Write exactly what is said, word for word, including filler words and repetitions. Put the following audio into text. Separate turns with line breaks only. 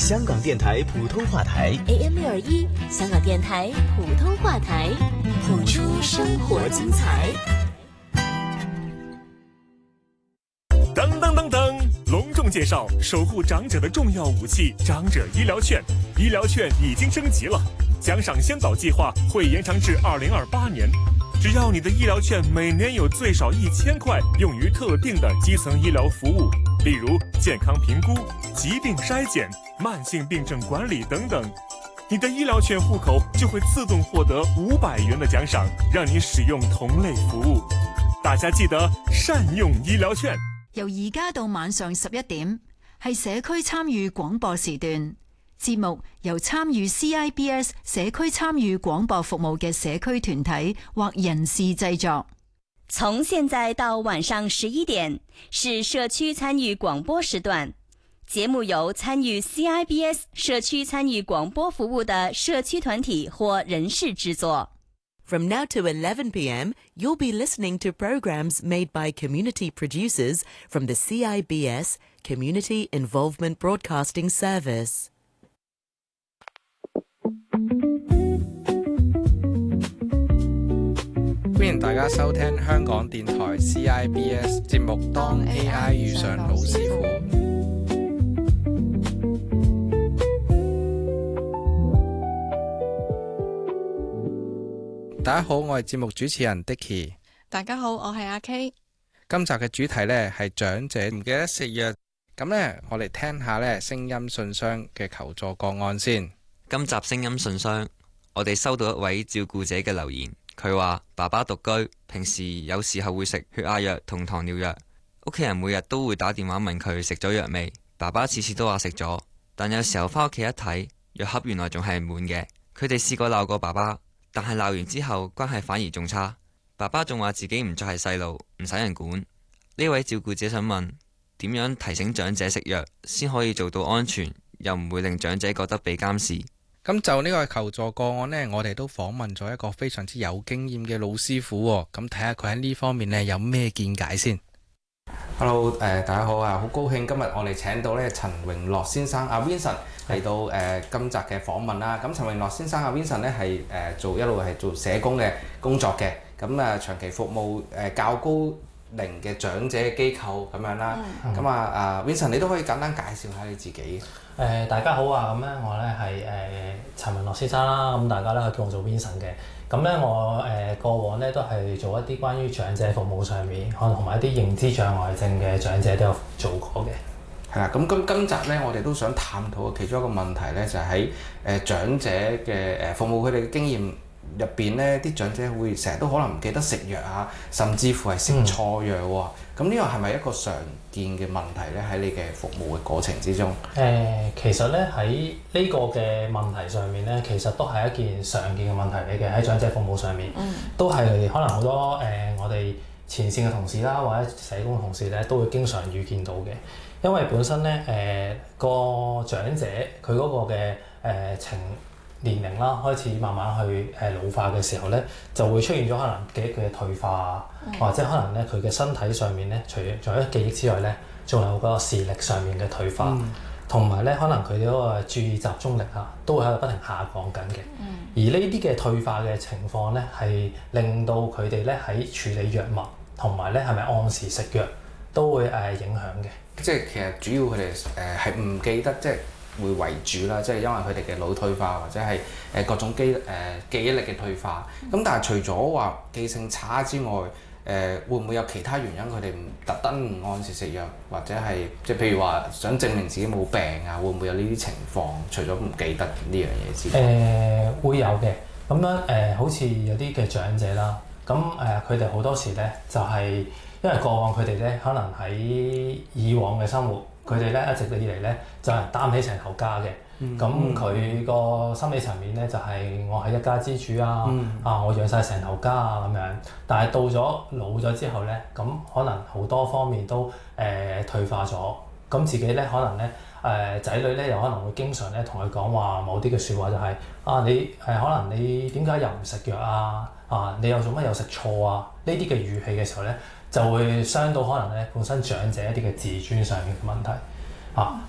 香港電台普通話台
A M 六二一，香港電台普通話台，譜出生活精彩。
噔噔噔噔，隆重介紹守護長者的重要武器——長者醫療券。醫療券已經升級了，獎賞先導計劃會延長至二零二八年。只要你的醫療券每年有最少一千塊用於特定的基層醫療服務，例如健康評估、疾病篩檢、慢性病症管理等等，你的醫療券戶口就會自動獲得五百元的獎賞，讓你使用同類服務。大家記得善用醫療券。
由而家到晚上十一點，係社區參與廣播時段。節目由參與 C I B S 社區參與廣播服務嘅社區團體或人士製作。
從現在到晚上十一點是社區參與廣播時段，節目由參與 C I B S 社區參與廣播服務的社區團體或人士製作。
From now to eleven p m, you'll be listening to programs made by community producers from the C I B S Community Involvement Broadcasting Service.
歡迎大家收聽香港電台 C I B S 節目《當 A I 遇上老師傅》。大家好，我係節目主持人 Dicky。
大家好，我係阿 K。
今集嘅主題呢係長者唔記得食藥，咁呢，我哋聽下呢聲音信箱嘅求助個案先。
今集聲音信箱，我哋收到一位照顧者嘅留言，佢話爸爸獨居，平時有時候會食血壓藥同糖尿藥，屋企人每日都會打電話問佢食咗藥未，爸爸次次都話食咗，但有時候返屋企一睇，藥盒原來仲係滿嘅。佢哋試過鬧過爸爸，但係鬧完之後關係反而仲差，爸爸仲話自己唔再係細路，唔使人管。呢位照顧者想問，點樣提醒長者食藥先可以做到安全，又唔會令長者覺得被監視？
咁就呢個求助個案呢，我哋都訪問咗一個非常之有經驗嘅老師傅喎，咁睇下佢喺呢方面呢有咩見解先。Hello， 誒、呃、大家好啊，好高興今日我哋請到咧陳榮樂先生阿 Vincent 嚟到誒、呃、今集嘅訪問啦。咁陳榮樂先生阿 Vincent 咧係誒做一路係做社工嘅工作嘅，咁啊長期服務誒、呃、較高齡嘅長者機構咁樣啦。咁、嗯、啊啊 Vincent 你都可以簡單介紹下你自己。
誒、呃、大家好啊，咁咧我咧係誒陳榮樂先生啦，咁大家咧叫我做 Vincent 嘅。咁咧我誒、呃、過往咧都係做一啲關於長者服務上面，可能同埋一啲認知障礙症嘅長者都有做過嘅。
係啦，咁今今集咧我哋都想探討嘅其中一個問題咧，就係喺誒長者嘅誒服務佢哋嘅經驗入邊咧，啲長者會成日都可能唔記得食藥啊，甚至乎係食錯藥喎。咁呢個係咪一個常見嘅問題咧？喺你嘅服務嘅過程之中？
誒、呃，其實咧喺呢個嘅問題上面咧，其實都係一件常見嘅問題嚟嘅。喺長者服務上面，嗯、都係可能好多誒、呃、我哋前線嘅同事啦，或者社工嘅同事咧，都會經常遇見到嘅。因為本身咧誒、呃、個長者佢嗰個嘅誒、呃、情年齡啦，開始慢慢去誒老化嘅時候咧，就會出現咗可能記憶嘅退化，嗯、或者可能咧佢嘅身體上面咧，除咗咗記憶之外咧，仲有嗰個視力上面嘅退化，同埋咧可能佢哋嗰個注意集中力啊，都會喺度不停下降緊嘅。嗯、而呢啲嘅退化嘅情況咧，係令到佢哋咧喺處理藥物同埋咧係咪按時食藥都會誒影響嘅。
即係其實主要佢哋誒係唔記得即係。會為主啦，即係因為佢哋嘅腦退化或者係誒各種記誒、呃、記憶力嘅退化。咁、嗯、但係除咗話記性差之外，誒、呃、會唔會有其他原因佢哋唔特登唔按時食藥，或者係即係譬如話想證明自己冇病啊？會唔會有呢啲情況？除咗唔記得呢樣嘢之外，誒、
呃、會有嘅。咁樣誒、呃，好似有啲嘅長者啦，咁誒佢哋好多時咧就係、是、因為過往佢哋咧可能喺以往嘅生活。佢哋咧一直以嚟咧就係擔起成頭家嘅，咁佢個心理層面咧就係我係一家之主啊，嗯、啊我養晒成頭家啊咁樣。但係到咗老咗之後咧，咁可能好多方面都誒、呃、退化咗，咁自己咧可能咧誒仔女咧又可能會經常咧同佢講話某啲嘅説話就係、是、啊你誒、呃、可能你點解又唔食藥啊？啊你又做乜又食錯啊？呢啲嘅語氣嘅時候咧。就會傷到可能咧本身長者一啲嘅自尊上面嘅問題啊。